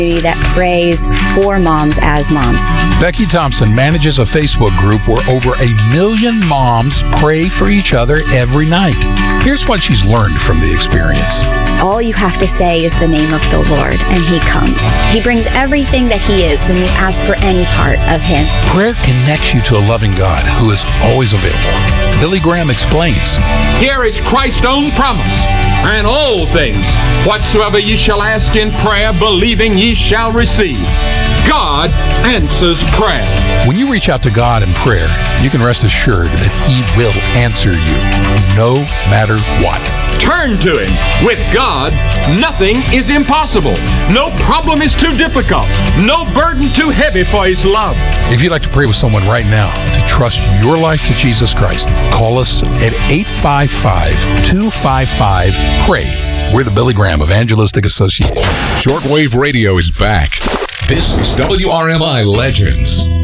that prays for moms as moms. Becky Thompson manages a Facebook group where over 1 million moms pray for each other every night. Here's what she's learned from the experience. All you have to say is the name of the Lord, and He comes. He brings everything that He is when you ask for any part of Him. Prayer connects you to a loving God who is always available. Billy Graham explains. Here is Christ's own promise. And all things, whatsoever ye shall ask in prayer, believing ye shall receive. God answers prayer. When you reach out to God in prayer, you can rest assured that He will answer you, no matter what. Turn to Him. With God, nothing is impossible. No problem is too difficult. No burden too heavy for His love. If you'd like to pray with someone right now to trust your life to Jesus Christ, call us at 855-255-PRAY. We're the Billy Graham Evangelistic Association. Shortwave radio is back. This is WRMI Legends.